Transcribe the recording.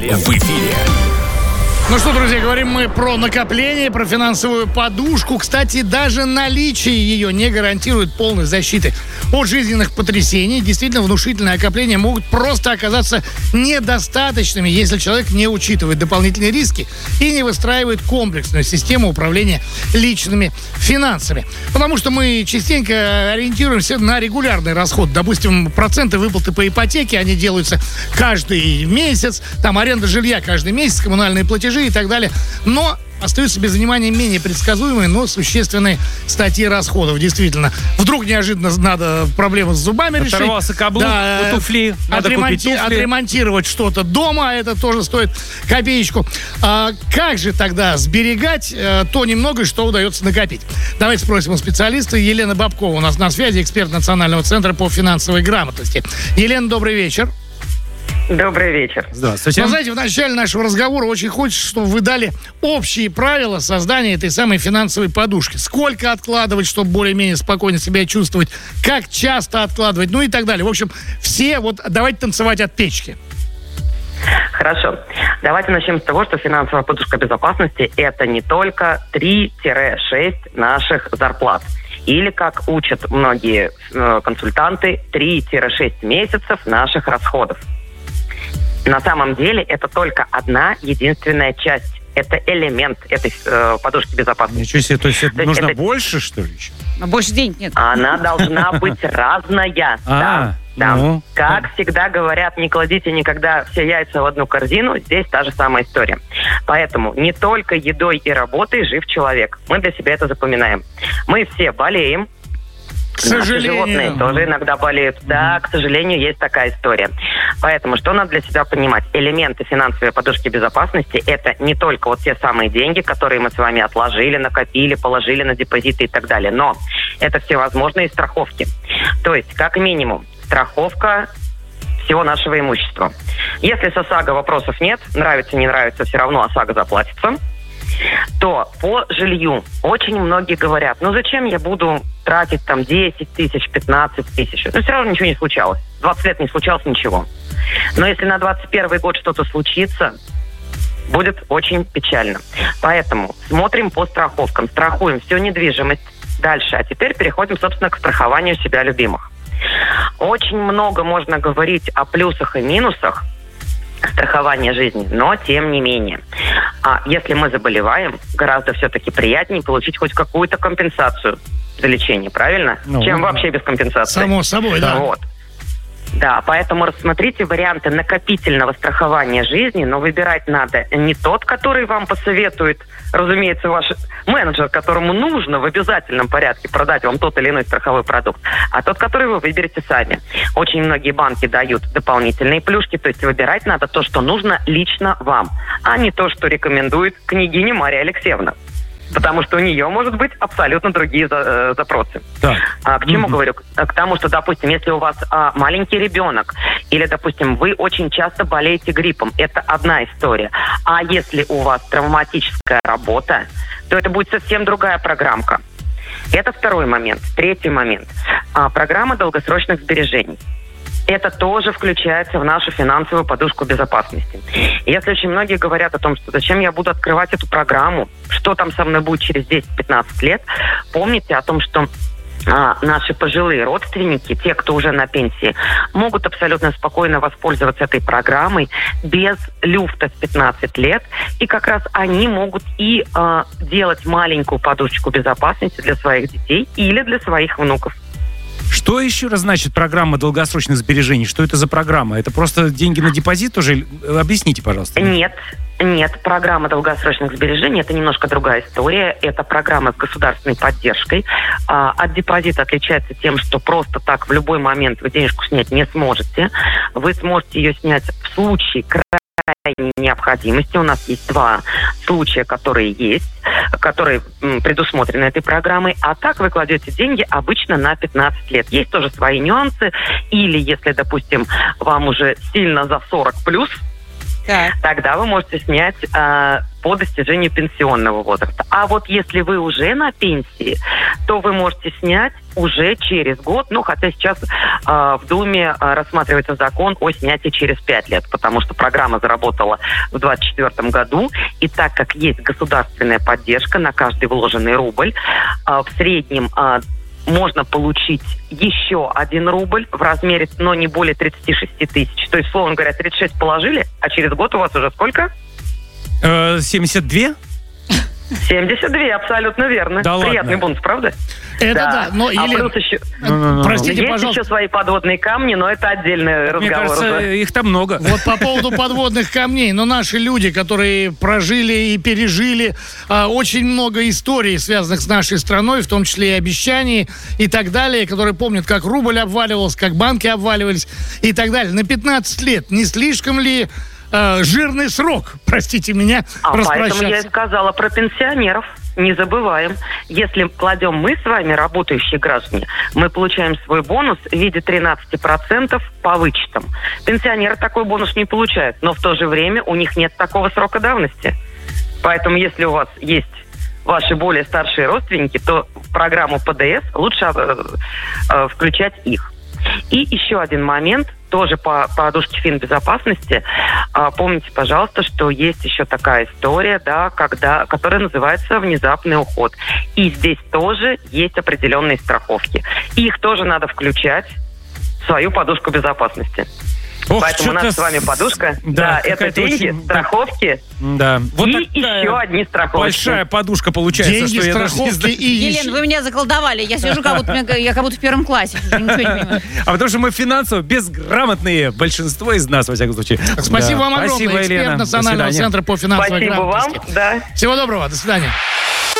В эфире. Ну что, друзья, говорим мы про накопление, про финансовую подушку. Кстати, даже наличие ее не гарантирует полной защиты от жизненных потрясений. Действительно, внушительные накопления могут просто оказаться недостаточными, если человек не учитывает дополнительные риски и не выстраивает комплексную систему управления личными финансами. Потому что мы частенько ориентируемся на регулярный расход. Допустим, проценты выплаты по ипотеке, они делаются каждый месяц. Там аренда жилья каждый месяц, коммунальные платежи и так далее. Но остаются без внимания менее предсказуемые, но существенные статьи расходов. Действительно. Вдруг неожиданно надо проблему с зубами решить. Оторвался каблук, у туфли. Надо купить туфли. Отремонтировать что-то дома, это тоже стоит копеечку. Как же тогда сберегать то немногое, что удается накопить? Давайте спросим у специалиста. Елена Бабкова у нас на связи, эксперт Национального центра по финансовой грамотности. Елена, добрый вечер. Добрый вечер. Здравствуйте. Вы знаете, в начале нашего разговора очень хочется, чтобы вы дали общие правила создания этой самой финансовой подушки. Сколько откладывать, чтобы более-менее спокойно себя чувствовать, как часто откладывать, ну и так далее. В общем, давайте танцевать от печки. Хорошо. Давайте начнем с того, что финансовая подушка безопасности – это не только 3-6 наших зарплат. Или, как учат многие консультанты, 3-6 месяцев наших расходов. На самом деле это только одна единственная часть. Это элемент этой подушки безопасности. Ничего себе, то есть нужно больше, что ли, еще? Больше денег нет. Она должна быть разная. Да. Ну. Как всегда говорят, не кладите никогда все яйца в одну корзину. Здесь та же самая история. Поэтому не только едой и работой жив человек. Мы для себя это запоминаем. Мы все болеем. К сожалению. Наши животные тоже иногда болеют. Да, к сожалению, есть такая история. Поэтому что надо для себя понимать? Элементы финансовой подушки безопасности – это не только вот те самые деньги, которые мы с вами отложили, накопили, положили на депозиты и так далее. Но это всевозможные страховки. То есть, как минимум, страховка всего нашего имущества. Если с ОСАГО вопросов нет, нравится, не нравится, все равно ОСАГО заплатится, то по жилью очень многие говорят, ну зачем я буду тратить там 10 тысяч, 15 тысяч? Ну все равно ничего не случалось. 20 лет не случалось ничего. Но если на 21 год что-то случится, будет очень печально. Поэтому смотрим по страховкам, страхуем всю недвижимость. Дальше. А теперь переходим, собственно, к страхованию себя любимых. Очень много можно говорить о плюсах и минусах страхования жизни, но тем не менее. Если мы заболеваем, гораздо все-таки приятнее получить хоть какую-то компенсацию за лечение, правильно? Чем вообще без компенсации. Само собой, да. Вот. Да, поэтому рассмотрите варианты накопительного страхования жизни, но выбирать надо не тот, который вам посоветует, разумеется, ваш менеджер, которому нужно в обязательном порядке продать вам тот или иной страховой продукт, а тот, который вы выберете сами. Очень многие банки дают дополнительные плюшки, то есть выбирать надо то, что нужно лично вам, а не то, что рекомендует княгиня Мария Алексеевна. Потому что у нее, может быть, абсолютно другие запросы. К чему говорю? К тому, что, допустим, если у вас маленький ребенок, или, допустим, вы очень часто болеете гриппом, это одна история. А если у вас травматическая работа, то это будет совсем другая программка. Это второй момент. Третий момент. Программа долгосрочных сбережений. Это тоже включается в нашу финансовую подушку безопасности. Если очень многие говорят о том, что зачем я буду открывать эту программу, что там со мной будет через 10-15 лет, помните о том, что наши пожилые родственники, те, кто уже на пенсии, могут абсолютно спокойно воспользоваться этой программой без люфта в 15 лет. И как раз они могут и делать маленькую подушечку безопасности для своих детей или для своих внуков. Что еще раз значит программа долгосрочных сбережений? Что это за программа? Это просто деньги на депозит уже? Объясните, пожалуйста. Нет. Программа долгосрочных сбережений – это немножко другая история. Это программа с государственной поддержкой. От депозита отличается тем, что просто так в любой момент вы денежку снять не сможете. Вы сможете ее снять в случае крайней необходимости. У нас есть 2 случая, которые предусмотрены этой программой. А так вы кладете деньги обычно на 15 лет. Есть тоже свои нюансы. Или если, допустим, вам уже сильно за 40 плюс, тогда вы можете снять по достижению пенсионного возраста. А вот если вы уже на пенсии, то вы можете снять уже через год, хотя сейчас в Думе рассматривается закон о снятии через 5 лет, потому что программа заработала в 2024 году, и так как есть государственная поддержка на каждый вложенный рубль, в среднем можно получить еще 1 рубль в размере, но не более 36 тысяч. То есть, словно говоря, 36 положили, а через год у вас уже сколько? 72? 72, абсолютно верно. Да приятный ладно. бонус, правда? Это да, но, Елена, плюс еще... простите, Есть пожалуйста. еще свои подводные камни, но это отдельный разговор. Мне кажется, уже. их там много. Вот по поводу подводных камней, но наши люди, которые прожили и пережили очень много историй, связанных с нашей страной, в том числе и обещаний и так далее, которые помнят, как рубль обваливался, как банки обваливались и так далее. На 15 лет не слишком ли жирный срок, простите меня, распрощаться? Поэтому я и сказала про пенсионеров. Не забываем, если кладем мы с вами, работающие граждане, мы получаем свой бонус в виде 13% по вычетам. Пенсионеры такой бонус не получают, но в то же время у них нет такого срока давности. Поэтому если у вас есть ваши более старшие родственники, то в программу ПДС лучше включать их. И еще один момент, тоже по подушке финбезопасности. Помните, пожалуйста, что есть еще такая история, да, которая называется внезапный уход. И здесь тоже есть определенные страховки. Их тоже надо включать в свою подушку безопасности. Поэтому у нас с вами подушка. Да, это деньги, очень... страховки. Да. Вот и еще одни страховки. Большая подушка получается. Деньги, что страховки и... Елена, вы меня заколдовали. Я сижу, как будто в первом классе. Уже ничего не понимаю. А потому что мы финансово безграмотные. Большинство из нас, во всяком случае. Спасибо вам огромное. Спасибо, Эксперт Елена. Национального центра по финансовой грамотности. грамотности. Спасибо вам. Да. Всего доброго. До свидания.